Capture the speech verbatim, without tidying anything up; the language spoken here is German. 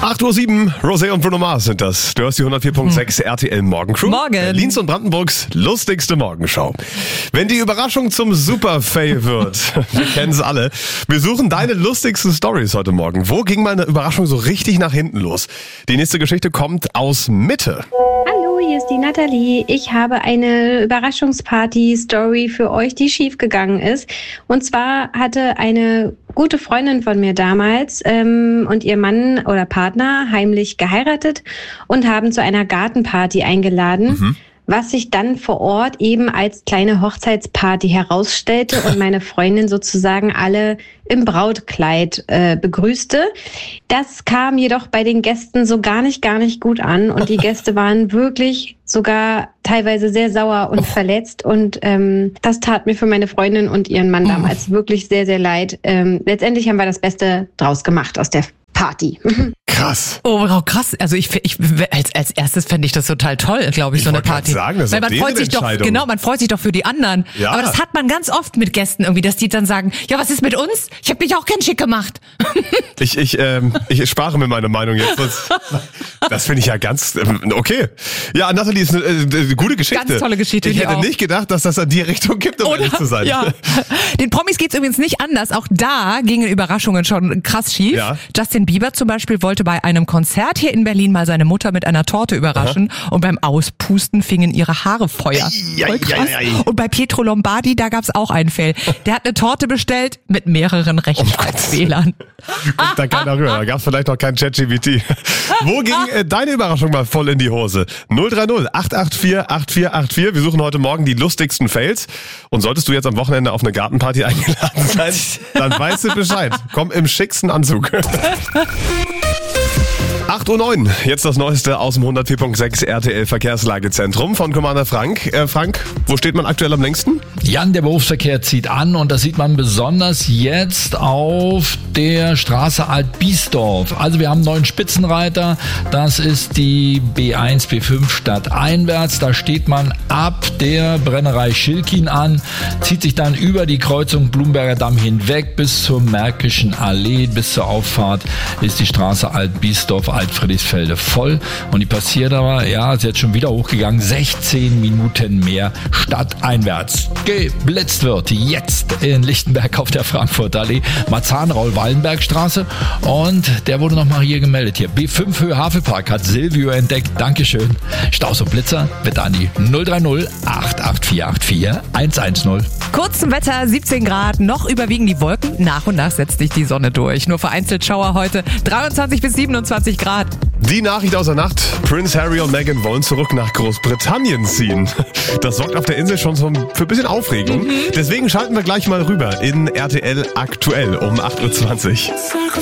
acht Uhr sieben, Rosé und Bruno Mars sind das. Du hörst die hundertvier Komma sechs hm. R T L Morgencrew. Morgen. Berlins und Brandenburgs lustigste Morgenshow. Wenn die Überraschung zum Super-Fail wird, wir kennen es alle, wir suchen deine lustigsten Stories heute Morgen. Wo ging mal eine Überraschung so richtig nach hinten los? Die nächste Geschichte kommt aus Mitte. Hallo, hier ist die Nathalie. Ich habe eine Überraschungsparty-Story für euch, die schiefgegangen ist. Und zwar hatte eine gute Freundin von mir damals ähm, und ihr Mann oder Partner heimlich geheiratet und haben zu einer Gartenparty eingeladen. Mhm. Was sich dann vor Ort eben als kleine Hochzeitsparty herausstellte und meine Freundin sozusagen alle im Brautkleid äh, begrüßte. Das kam jedoch bei den Gästen so gar nicht, gar nicht gut an und die Gäste waren wirklich sogar teilweise sehr sauer und verletzt und ähm, das tat mir für meine Freundin und ihren Mann damals wirklich sehr, sehr leid. Ähm, letztendlich haben wir das Beste draus gemacht aus der Party. Krass. Oh, wow, krass. Also ich, ich als, als erstes fände ich das total toll, glaube ich, ich so eine Party. Sagen, das Weil man freut sich doch, genau, man freut sich doch für die anderen. Ja. Aber das hat man ganz oft mit Gästen irgendwie, dass die dann sagen, ja, was ist mit uns? Ich habe mich auch gern schick gemacht. Ich, ich, ähm, ich spare mir meine Meinung jetzt. Das, das finde ich ja ganz, ähm, okay. Ja, Nathalie, ist eine, eine gute Geschichte. Ganz tolle Geschichte. Ich hätte auch. nicht gedacht, dass das in die Richtung gibt, um Oder? ehrlich zu sein. Ja. Den Promis geht's übrigens nicht anders. Auch da gingen Überraschungen schon krass schief. Ja. Justin Bieber zum Beispiel wollte bei einem Konzert hier in Berlin mal seine Mutter mit einer Torte überraschen. Aha. Und beim Auspusten fingen ihre Haare Feuer. Ei, Voll krass. ei, ei, ei. Und bei Pietro Lombardi, da gab's auch einen Fail. Der hat eine Torte bestellt mit mehreren Rechtschreibfehlern. Kommt da keiner rüber. Da gab's vielleicht noch kein ChatGPT. Wo ging äh, deine Überraschung mal voll in die Hose? null drei null acht acht vier acht vier acht vier. Wir suchen heute Morgen die lustigsten Fails. Und solltest du jetzt am Wochenende auf eine Gartenparty eingeladen sein, dann weißt du Bescheid. Komm im schicksten Anzug. acht Uhr neun, jetzt das Neueste aus dem hundertvier Komma sechs R T L Verkehrslagezentrum von Commander Frank. Äh, Frank, wo steht man aktuell am längsten? Jan, der Berufsverkehr zieht an und das sieht man besonders jetzt auf der Straße Alt-Biesdorf. Also wir haben einen neuen Spitzenreiter, das ist die B eins, B fünf stadteinwärts. Da steht man ab der Brennerei Schilkin an, zieht sich dann über die Kreuzung Blumberger Damm hinweg bis zur Märkischen Allee, bis zur Auffahrt ist die Straße Alt-Biesdorf, Alt-Friedrichsfelde voll und die passiert aber, ja, ist jetzt schon wieder hochgegangen, sechzehn Minuten mehr stadteinwärts. Geblitzt wird jetzt in Lichtenberg auf der Frankfurter Allee, Marzahn-Raul-Wallenberg-Straße und der wurde nochmal hier gemeldet. Hier B fünf Höhe Havelpark hat Silvio entdeckt. Dankeschön. Staus und Blitzer bitte an die null drei null acht acht vier acht vier eins eins null. Kurz zum Wetter, siebzehn Grad, noch überwiegen die Wolken. Nach und nach setzt sich die Sonne durch. Nur vereinzelt Schauer heute, dreiundzwanzig bis siebenundzwanzig Grad. Die Nachricht aus der Nacht. Prince Harry und Meghan wollen zurück nach Großbritannien ziehen. Das sorgt auf der Insel schon für ein bisschen Aufregung. Mhm. Deswegen schalten wir gleich mal rüber in R T L aktuell um acht Uhr zwanzig.